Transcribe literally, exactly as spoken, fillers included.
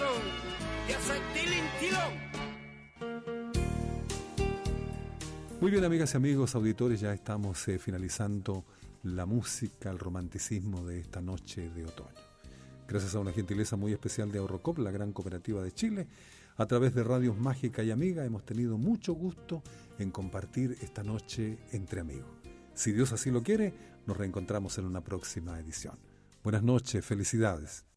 corazón. Yo soy Tilín Tilón. Muy bien, amigas y amigos, auditores, ya estamos eh, finalizando la música, el romanticismo de esta noche de otoño. Gracias a una gentileza muy especial de Ahorrocop, la gran cooperativa de Chile, a través de Radios Mágica y Amiga, hemos tenido mucho gusto en compartir esta noche entre amigos. Si Dios así lo quiere, nos reencontramos en una próxima edición. Buenas noches, felicidades.